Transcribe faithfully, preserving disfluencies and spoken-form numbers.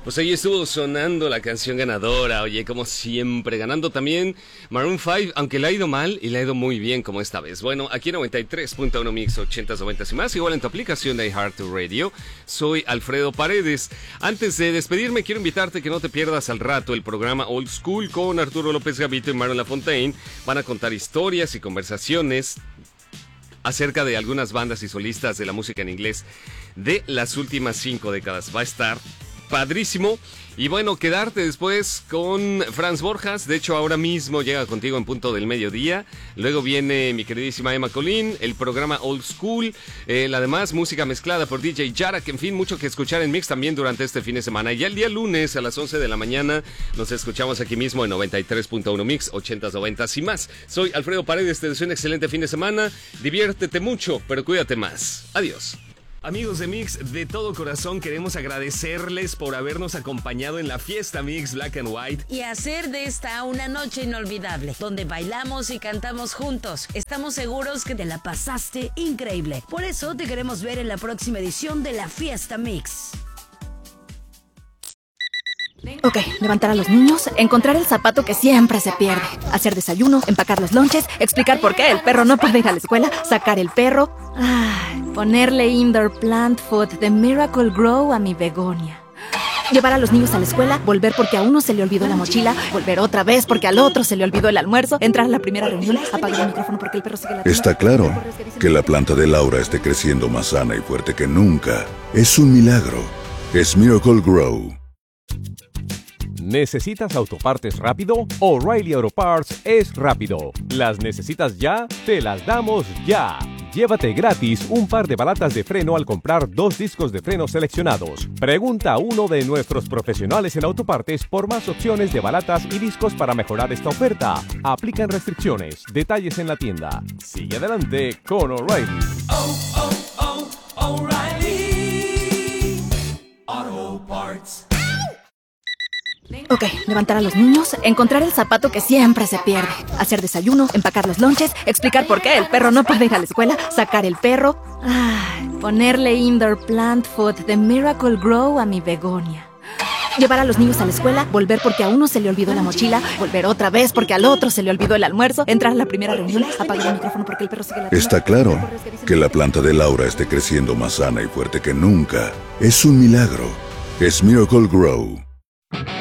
Pues ahí estuvo sonando la canción ganadora, oye, como siempre, ganando también Maroon cinco, aunque le ha ido mal y le ha ido muy bien como esta vez. Bueno, aquí en noventa y tres punto uno Mix, ochentas, noventas y más, igual en tu aplicación de iHeartRadio. Soy Alfredo Paredes. Antes de despedirme, quiero invitarte que no te pierdas al rato el programa Old School con Arturo López Gavito y Maron Lafontaine. Van a contar historias y conversaciones acerca de algunas bandas y solistas de la música en inglés de las últimas cinco décadas. Va a estar padrísimo. Y bueno, quedarte después con Franz Borjas. De hecho, ahora mismo llega contigo en punto del mediodía. Luego viene mi queridísima Emma Colín, el programa Old School. Eh, la demás, música mezclada por D J Yarak. En fin, mucho que escuchar en Mix también durante este fin de semana. Y ya el día lunes a las once de la mañana nos escuchamos aquí mismo en noventa y tres punto uno Mix, ochentas, noventas y más. Soy Alfredo Paredes, te deseo un excelente fin de semana. Diviértete mucho, pero cuídate más. Adiós. Amigos de Mix, de todo corazón queremos agradecerles por habernos acompañado en la fiesta Mix Black and White y hacer de esta una noche inolvidable, donde bailamos y cantamos juntos. Estamos seguros que te la pasaste increíble. Por eso te queremos ver en la próxima edición de la fiesta Mix. Ok, levantar a los niños, encontrar el zapato que siempre se pierde, hacer desayuno, empacar los lonches, explicar por qué el perro no puede ir a la escuela, sacar el perro, ay, ponerle indoor plant food de Miracle Grow a mi begonia. Llevar a los niños a la escuela, volver porque a uno se le olvidó la mochila, volver otra vez porque al otro se le olvidó el almuerzo, entrar a la primera reunión, apagar el micrófono porque el perro sigue la... Está claro que la planta de Laura esté creciendo más sana y fuerte que nunca. Es un milagro. Es Miracle Grow. ¿Necesitas autopartes rápido? O'Reilly Auto Parts es rápido. ¿Las necesitas ya? Te las damos ya. Llévate gratis un par de balatas de freno al comprar dos discos de freno seleccionados. Pregunta a uno de nuestros profesionales en autopartes por más opciones de balatas y discos para mejorar esta oferta. Aplican restricciones. Detalles en la tienda. Sigue adelante con O'Reilly. Oh, oh, oh, O'Reilly Auto Parts. Ok, levantar a los niños, encontrar el zapato que siempre se pierde, hacer desayuno, empacar los lonches, explicar por qué el perro no puede ir a la escuela, sacar el perro, ay, ponerle indoor plant food de Miracle Grow a mi begonia. Llevar a los niños a la escuela, volver porque a uno se le olvidó la mochila, volver otra vez porque al otro se le olvidó el almuerzo, entrar a la primera reunión, apagar el micrófono porque el perro sigue la... Está claro que la planta de Laura esté creciendo más sana y fuerte que nunca. Es un milagro. Es Miracle Grow.